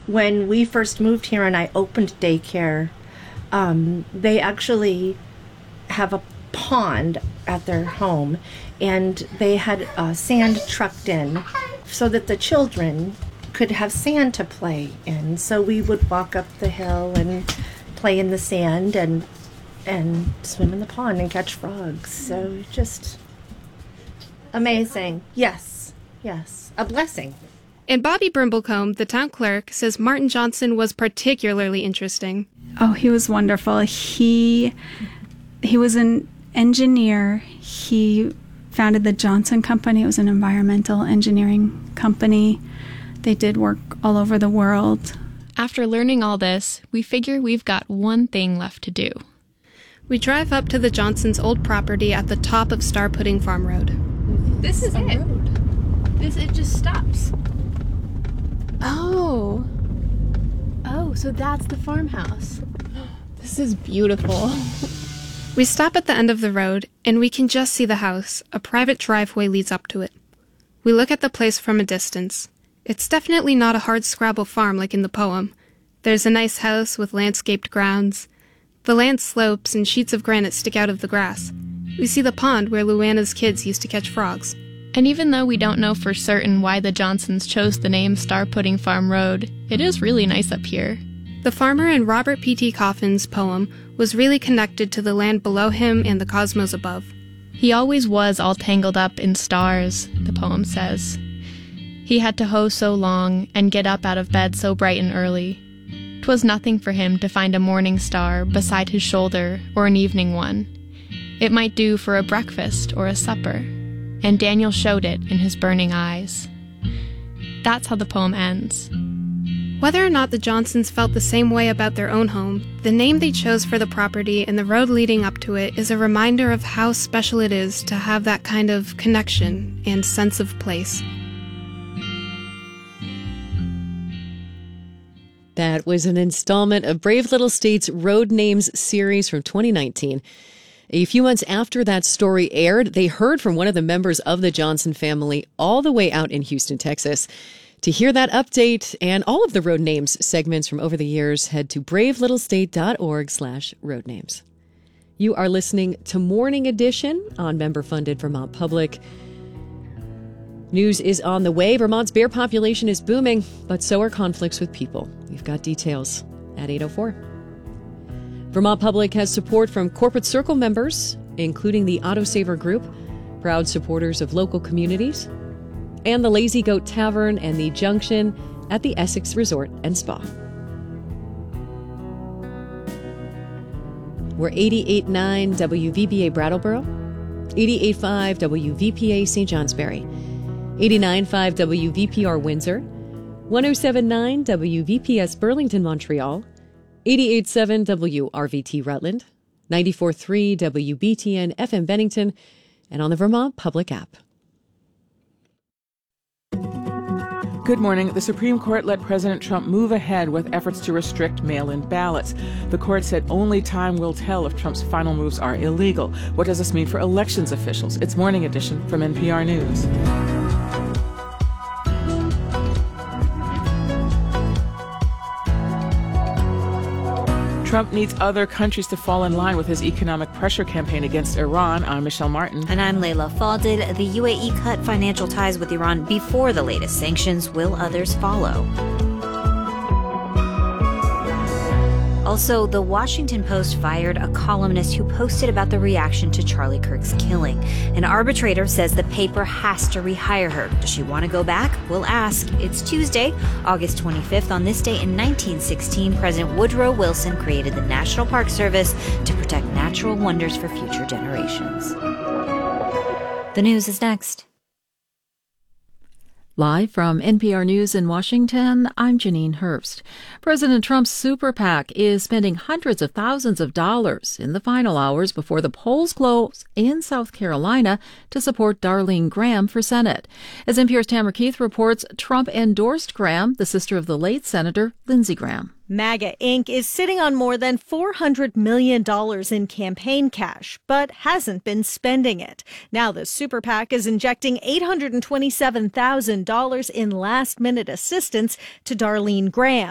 When we first moved here and I opened daycare, they actually have a pond at their home, and they had sand trucked in so that the children could have sand to play in. So we would walk up the hill and play in the sand and swim in the pond and catch frogs. So just amazing. Yes, a blessing. And Bobby Brimblecombe, the town clerk, says Martin Johnson was particularly interesting. Oh, he was wonderful. He was an engineer. He founded the Johnson Company. It was an environmental engineering company. They did work all over the world. After learning all this, we figure we've got one thing left to do. We drive up to the Johnsons' old property at the top of Star Pudding Farm Road. This is it. It just stops. Oh, so that's the farmhouse. This is beautiful. We stop at the end of the road, and we can just see the house. A private driveway leads up to it. We look at the place from a distance. It's definitely not a hard-scrabble farm like in the poem. There's a nice house with landscaped grounds. The land slopes and sheets of granite stick out of the grass. We see the pond where Luana's kids used to catch frogs. And even though we don't know for certain why the Johnsons chose the name Star Pudding Farm Road, it is really nice up here. The farmer in Robert P.T. Coffin's poem was really connected to the land below him and the cosmos above. He always was all tangled up in stars, the poem says. He had to hoe so long and get up out of bed so bright and early. 'Twas nothing for him to find a morning star beside his shoulder or an evening one. It might do for a breakfast or a supper, and Daniel showed it in his burning eyes. That's how the poem ends. Whether or not the Johnsons felt the same way about their own home, the name they chose for the property and the road leading up to it is a reminder of how special it is to have that kind of connection and sense of place. That was an installment of Brave Little State's Road Names series from 2019. A few months after that story aired, they heard from one of the members of the Johnson family all the way out in Houston, Texas. To hear that update and all of the Road Names segments from over the years, head to bravelittlestate.org/roadnames. You are listening to Morning Edition on member-funded Vermont Public. News is on the way. Vermont's bear population is booming, but so are conflicts with people. We've got details at 8:04. Vermont Public has support from Corporate Circle members, including the Autosaver Group, proud supporters of local communities, and the Lazy Goat Tavern and the Junction at the Essex Resort and Spa. We're 88.9 WVBA Brattleboro, 88.5 WVPA St. Johnsbury, 89.5 WVPR Windsor, 107.9 WVPS Burlington, Montreal, 88.7 WRVT Rutland, 94.3 WBTN FM Bennington, and on the Vermont Public app. Good morning. The Supreme Court let President Trump move ahead with efforts to restrict mail-in ballots. The court said only time will tell if Trump's final moves are illegal. What does this mean for elections officials? It's Morning Edition from NPR News. Trump needs other countries to fall in line with his economic pressure campaign against Iran. I'm Michelle Martin. And I'm Layla Falded. The UAE cut financial ties with Iran before the latest sanctions. Will others follow? Also, the Washington Post fired a columnist who posted about the reaction to Charlie Kirk's killing. An arbitrator says the paper has to rehire her. Does she want to go back? We'll ask. It's Tuesday, August 25th. On this day in 1916, President Woodrow Wilson created the National Park Service to protect natural wonders for future generations. The news is next. Live from NPR News in Washington, I'm Janine Herbst. President Trump's super PAC is spending hundreds of thousands of dollars in the final hours before the polls close in South Carolina to support Darlene Graham for Senate. As NPR's Tamara Keith reports, Trump endorsed Graham, the sister of the late Senator Lindsey Graham. MAGA Inc. is sitting on more than $400 million in campaign cash, but hasn't been spending it. Now the super PAC is injecting $827,000 in last-minute assistance to Darlene Graham.